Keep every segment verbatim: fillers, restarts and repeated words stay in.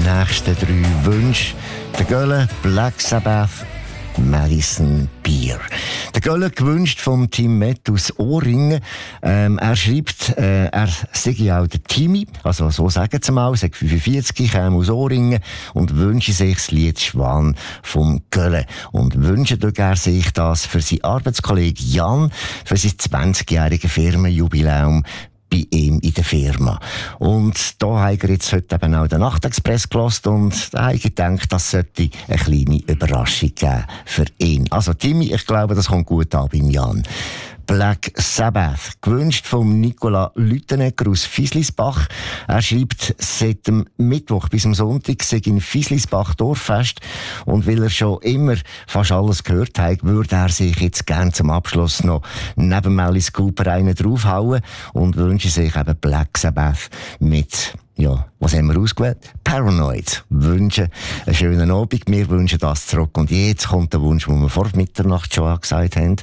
nächsten drei Wünsche. Der Gölle, Black Sabbath, Madison Beer. Der Gölle gewünscht vom Team Met aus Ohrringen. Ähm, er schreibt, äh, er sei ja auch der Timmy, also so sagen sie mal, sagt fünfundvierzig, käme aus Ohrringen und wünsche sich das Lied Schwan vom Gölle. Und wünscht er sich das für seinen Arbeitskollegen Jan, für sein zwanzigjähriges Firmenjubiläum bei ihm in der Firma. Und da hat er jetzt heute eben auch den Nachtexpress gehört und da habe ich gedacht, das sollte eine kleine Überraschung geben für ihn. Also Timmy, ich glaube, das kommt gut an beim Jan. Black Sabbath, gewünscht vom Nicola Lüttenegger aus Fieslisbach. Er schreibt, seit dem Mittwoch bis am Sonntag sei in Fieslisbach Dorffest und weil er schon immer fast alles gehört hat, würde er sich jetzt gerne zum Abschluss noch neben Alice Cooper einen draufhauen und wünsche sich eben Black Sabbath mit, ja, was haben wir ausgewählt? Paranoid. Wünschen einen schönen Abend. Wir wünschen das zurück. Und jetzt kommt der Wunsch, den wir vor Mitternacht schon gesagt haben,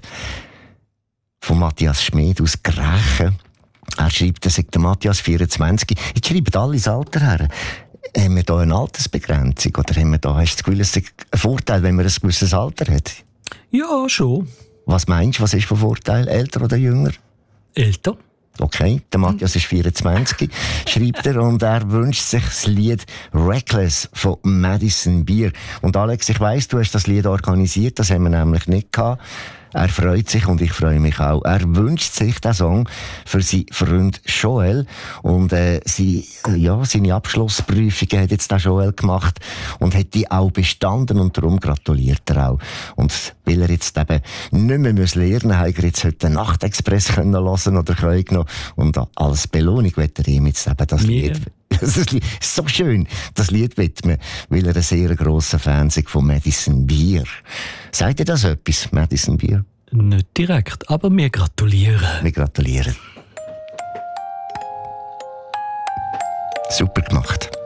von Matthias Schmid aus Grächen. Er schreibt, er sei der Matthias vierundzwanzig. Jetzt schreiben alle das Alter her. Haben wir da eine Altersbegrenzung? Oder haben wir da, hast du das Gefühl, es ist ein Vorteil, wenn man ein gewisses Alter hat? Ja, schon. Was meinst du, was ist der Vorteil? Älter oder jünger? Älter. Okay, der Matthias ist vierundzwanzig, schreibt er, und er wünscht sich das Lied Reckless von Madison Beer. Und Alex, ich weiss, du hast das Lied organisiert, das haben wir nämlich nicht gehabt. Er freut sich und ich freue mich auch. Er wünscht sich den Song für seinen Freund Joel. Und äh, sie, ja, seine Abschlussprüfungen hat jetzt der Joel gemacht und hat die auch bestanden und darum gratuliert er auch. Und weil er jetzt eben nicht mehr muss lernen muss, hat er jetzt heute den Nachtexpress können hören oder können noch. Und als Belohnung wird er ihm jetzt eben das Lied... Das ist so schön, das Lied widmen, weil er ein sehr grosser Fan ist von Madison Beer. Sagt ihr das etwas, Madison Beer? Nicht direkt, aber wir gratulieren. Wir gratulieren. Super gemacht.